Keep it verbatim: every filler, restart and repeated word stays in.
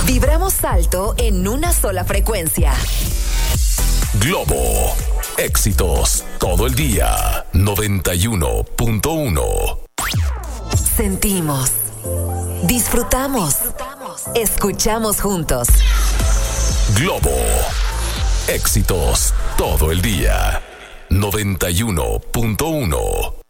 Vibramos alto en una sola frecuencia. Globo. Éxitos todo el día. noventa y uno punto uno. Sentimos. Disfrutamos. Escuchamos juntos. Globo. Éxitos todo el día. noventa y uno punto uno.